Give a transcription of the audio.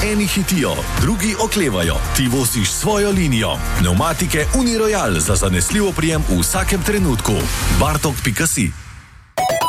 Eni hitijo, drugi oklevajo, ti voziš svojo linijo. Pneumatike Uniroyal za zanesljiv oprijem v vsakem trenutku. Bartok.si